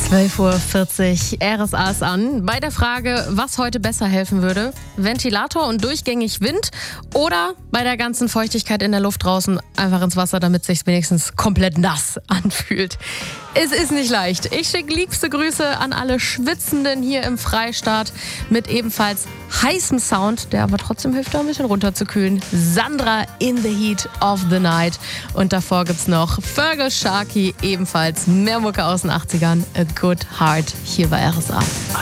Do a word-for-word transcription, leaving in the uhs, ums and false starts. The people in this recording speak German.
zwölf Uhr vierzig, R S A ist an. Bei der Frage, was heute besser helfen würde, Ventilator und durchgängig Wind oder bei der ganzen Feuchtigkeit in der Luft draußen einfach ins Wasser, damit es sich wenigstens komplett nass anfühlt. Es ist nicht leicht. Ich schicke liebste Grüße an alle Schwitzenden hier im Freistaat mit ebenfalls heißem Sound, der aber trotzdem hilft, da ein bisschen runterzukühlen. Sandra in the Heat of the Night. Und davor gibt's noch Fergal Sharkey, ebenfalls mehr Mucke aus den achtzigern. A Good Heart hier bei R S A.